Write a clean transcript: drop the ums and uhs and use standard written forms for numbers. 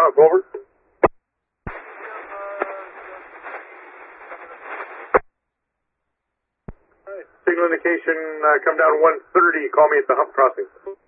south, over. Signal indication, come down 130, call me at the hump crossing.